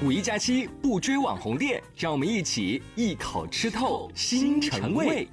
五一假期不追网红店，让我们一起一口吃透新城味。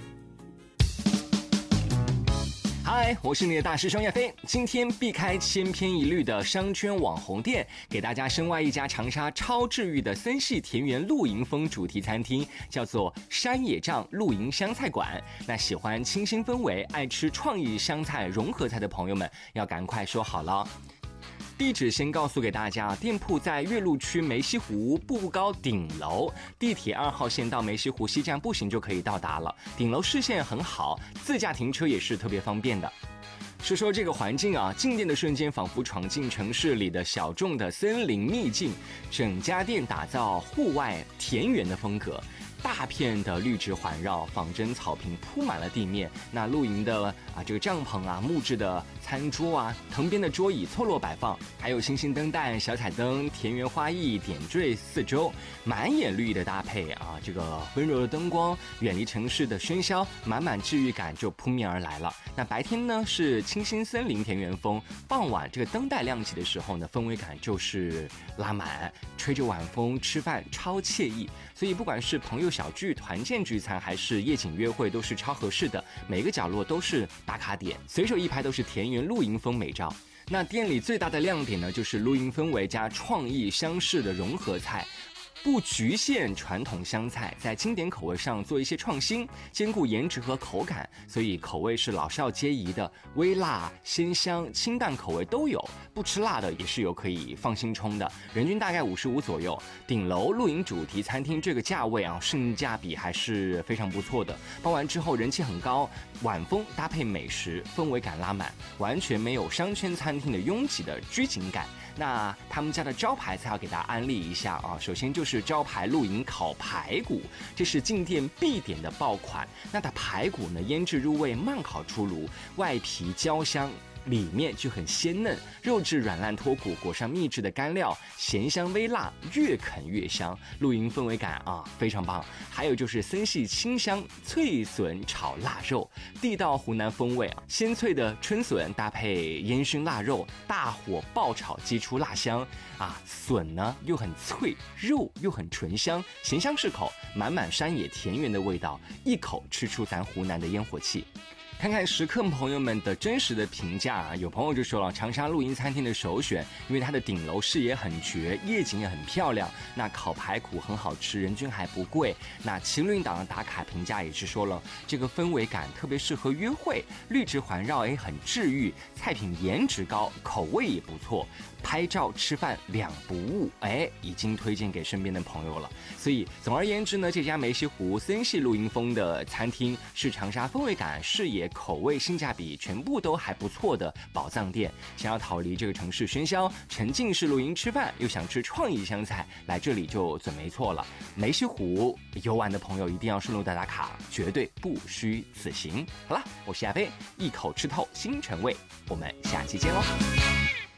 嗨，我是你的大师兄亚飞，今天避开千篇一律的商圈网红店，给大家深挖一家长沙超治愈的森系田园露营风主题餐厅，叫做山野帐露营湘菜馆。那喜欢清新氛围、爱吃创意湘菜融合菜的朋友们，要赶快说好了。地址先告诉给大家，店铺在岳麓区梅溪湖步步高顶楼，地铁2号线到梅溪湖西站步行就可以到达了。顶楼视线很好，自驾停车也是特别方便的。说说这个环境啊，进店的瞬间仿佛闯进城市里的小众的森林秘境，整家店打造户外田园的风格。大片的绿植环绕，仿真草坪铺满了地面。那露营的这个帐篷啊，木质的餐桌啊，藤编的桌椅错落摆放，还有星星灯带、小彩灯、田园花艺点缀四周，满眼绿意的搭配啊，这个温柔的灯光，远离城市的喧嚣，满满治愈感就扑面而来了。那白天呢是清新森林田园风，傍晚这个灯带亮起的时候呢，氛围感就是拉满，吹着晚风吃饭超惬意。所以不管是朋友小聚、团建聚餐，还是夜景约会，都是超合适的。每个角落都是打卡点，随手一拍都是田园露营风美照。那店里最大的亮点呢，就是露营氛围加创意湘式的融合菜。不局限传统湘菜，在经典口味上做一些创新，兼顾颜值和口感，所以口味是老少皆宜的，微辣、鲜香、清淡口味都有，不吃辣的也是有可以放心冲的，人均大概55左右。顶楼露营主题餐厅这个价位啊，性价比还是非常不错的。包完之后人气很高，晚风搭配美食，氛围感拉满，完全没有商圈餐厅的拥挤的拘谨感。那他们家的招牌菜要给大家安利一下啊，首先就是招牌露营烤排骨，这是进店必点的爆款。那它排骨呢，腌制入味，慢烤出炉，外皮焦香，里面就很鲜嫩，肉质软烂脱骨，裹上秘制的干料，咸香微辣，越啃越香，露营氛围感啊非常棒。还有就是森系清香脆笋炒腊肉，地道湖南风味啊，鲜脆的春笋搭配烟熏腊肉，大火爆炒激出辣香啊，笋呢又很脆，肉又很醇香，咸香适口，满满山野田园的味道，一口吃出咱湖南的烟火气。看看食客朋友们的真实的评价啊，有朋友就说了，长沙露营餐厅的首选，因为它的顶楼视野很绝，夜景也很漂亮，那烤排骨很好吃，人均还不贵。那麒麟党的打卡评价也是说了，这个氛围感特别适合约会，绿植环绕也很治愈，菜品颜值高，口味也不错，拍照吃饭两不误，已经推荐给身边的朋友了。所以总而言之呢，这家梅溪湖森系露营风的餐厅是长沙氛围感、视野、口味、性价比全部都还不错的宝藏店。想要逃离这个城市喧嚣，沉浸式露营吃饭，又想吃创意湘菜，来这里就准没错了。梅溪湖游玩的朋友一定要顺路打卡，绝对不虚此行。好了，我是亚飞，一口吃透新城味，我们下期见喽。